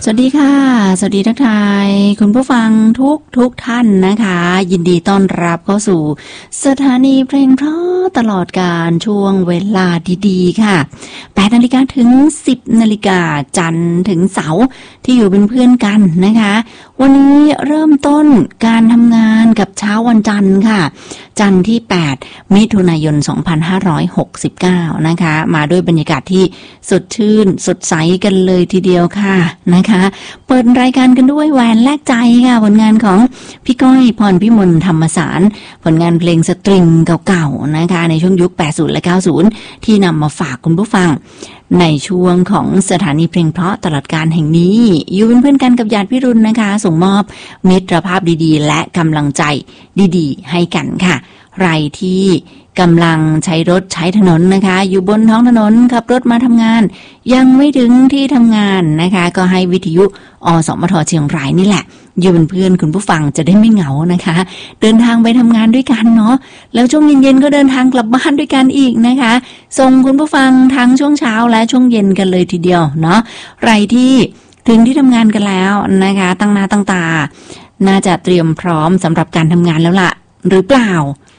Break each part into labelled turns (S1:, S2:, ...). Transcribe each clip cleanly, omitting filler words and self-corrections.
S1: สวัสดีค่ะสวัสดีทักทายคุณผู้ฟังทุกท่านนะคะยินดีต้อนรับเข้าสู่สถานีเพลงเพราะตลอดการช่วงเวลาดีๆค่ะ8 นาฬิกาถึง 10 นาฬิกาจันทร์ถึงเสาร์ที่อยู่เป็นเพื่อนกันนะคะวันนี้เริ่มต้นการทำงานกับเช้าวันจันทร์ค่ะจันทร์ที่8 มิถุนายน 2569นะคะมาด้วยบรรยากาศที่สดชื่นสดใสกันเลยทีเดียวค่ะนะคะเปิดรายการกันด้วยแหวนแลกใจค่ะผลงานของพี่ก้อยพรพิมลธรรมสารผลงานเพลงสตริงเก่าๆนะคะในช่วงยุค80และ90ที่นำมาฝากคุณผู้ฟังในช่วงของสถานีเพลงเพราะตลอดการแห่งนี้อยู่เป็นเพื่อนกันกับญาติพี่รุ่นนะคะส่งมอบมิตรภาพดีๆและกำลังใจดีๆให้กันค่ะใครที่กำลังใช้รถใช้ถนนนะคะอยู่บนท้องถนนขับรถมาทำงานยังไม่ถึงที่ทำงานนะคะก็ให้วิทยุอสมทเชียงรายนี่แหละอยู่เป็นเพื่อนคุณผู้ฟังจะได้ไม่เหงานะคะเดินทางไปทำงานด้วยกันเนาะแล้วช่วงเย็นๆก็เดินทางกลับบ้านด้วยกันอีกนะคะส่งคุณผู้ฟังทั้งช่วงเช้าและช่วงเย็นกันเลยทีเดียวเนาะใครที่ถึงที่ทำงานกันแล้วนะคะตั้งหน้าตั้งตาน่าจะเตรียมพร้อมสำหรับการทำงานแล้วล่ะหรือเปล่า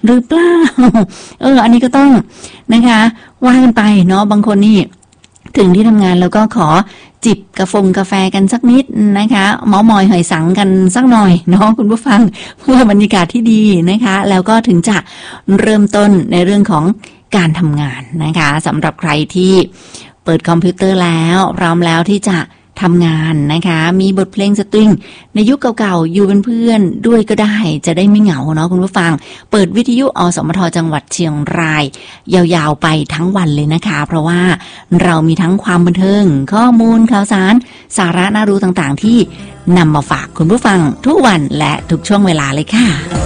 S1: อันนี้ก็ต้องนะคะว่ากันไปเนาะบางคนนี่ถึงที่ทำงานแล้วก็ขอจิบกาแฟกันสักนิดนะคะเม้ามอยหอยสังกันสักหน่อยเนาะคุณผู้ฟังเพื่อบรรยากาศที่ดีนะคะแล้วก็ถึงจะเริ่มต้นในเรื่องของการทำงานนะคะสำหรับใครที่เปิดคอมพิวเตอร์แล้วพร้อมแล้วที่จะทำงานนะคะมีบทเพลงสตริงในยุคเก่าๆอยู่เป็นเพื่อนด้วยก็ได้จะได้ไม่เหงาเนาะคุณผู้ฟังเปิดวิทยุอสมทจังหวัดเชียงรายยาวๆไปทั้งวันเลยนะคะเพราะว่าเรามีทั้งความบันเทิงข้อมูลข่าวสารสาระน่ารู้ต่างๆที่นำมาฝากคุณผู้ฟังทุกวันและทุกช่วงเวลาเลยค่ะ